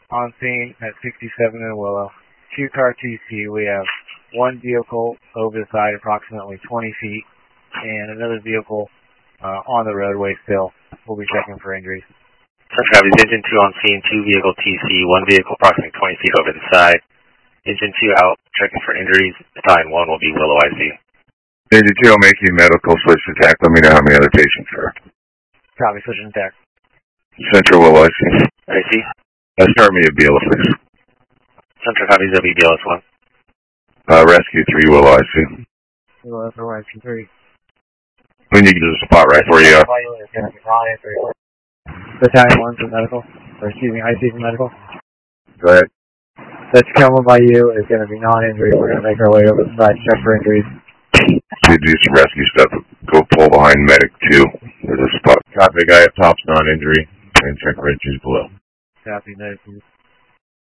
On scene at 67 in Willow. 2-car TC. We have one vehicle over the side approximately 20 feet and another vehicle on the roadway still. We'll be checking for injuries. Central Copies, Engine 2 on scene, 2 vehicle TC, 1 vehicle approximately 20 feet over the side. Engine 2 out, checking for injuries. Battalion 1 will be Willow IC. Engine 2 will make you medical, switch to TAC. Let me know how many other patients are. Copy, switching to TAC. Central Willow IC. IC. Start me at BLS, please. Central Copies, WBLS 1. Rescue 3 Willow IC. Willow IC 3. We need to get a spot right for you. Battalion 1 for medical, or excuse me, IC for medical. Go ahead. That's Kelma by you is going to be non-injury. We're going to make our way over the side, check for injuries. You do some rescue stuff. Go pull behind medic 2. There's a spot. Copy, guy up top's non-injury. And check for injuries below. Copy, no.